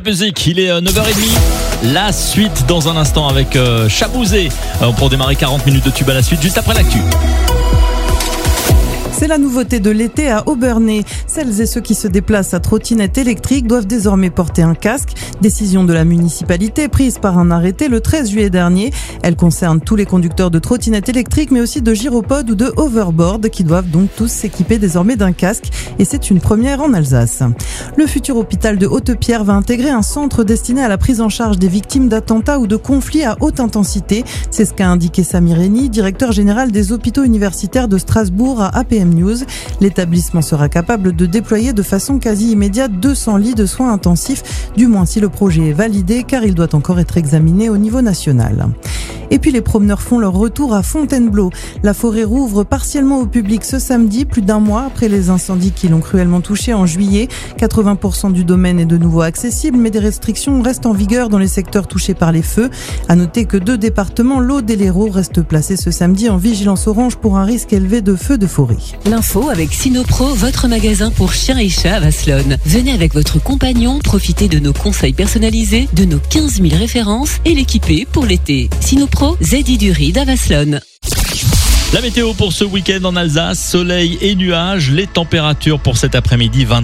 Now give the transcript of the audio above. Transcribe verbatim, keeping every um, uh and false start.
Club Music, il est neuf heures trente. La suite dans un instant avec euh, Chabouzé euh, pour démarrer quarante minutes de tube à la suite, juste après l'actu. C'est la nouveauté de l'été à Obernai. Celles et ceux qui se déplacent à trottinette électrique doivent désormais porter un casque. Décision de la municipalité prise par un arrêté le treize juillet dernier. Elle concerne tous les conducteurs de trottinettes électriques mais aussi de gyropodes ou de hoverboard qui doivent donc tous s'équiper désormais d'un casque. Et c'est une première en Alsace. Le futur hôpital de Haute-Pierre va intégrer un centre destiné à la prise en charge des victimes d'attentats ou de conflits à haute intensité. C'est ce qu'a indiqué Samir Reni, directeur général des hôpitaux universitaires de Strasbourg à A P M News. L'établissement sera capable de déployer de façon quasi immédiate deux cents lits de soins intensifs, du moins si le projet est validé, car il doit encore être examiné au niveau national. Et puis les promeneurs font leur retour à Fontainebleau. La forêt rouvre partiellement au public ce samedi, plus d'un mois après les incendies qui l'ont cruellement touché en juillet. quatre-vingts pour cent du domaine est de nouveau accessible, mais des restrictions restent en vigueur dans les secteurs touchés par les feux. À noter que deux départements, l'Aude et l'Hérault, restent placés ce samedi en vigilance orange pour un risque élevé de feux de forêt. L'info avec Sinopro, votre magasin pour chiens et chats à Vasselonne. Venez avec votre compagnon, profitez de nos conseils personnalisés, de nos quinze mille références et l'équiper pour l'été. Sinopro, Zedi du Ride à Vasselonne. La météo pour ce week-end en Alsace, soleil et nuages. Les températures pour cet après-midi, vingt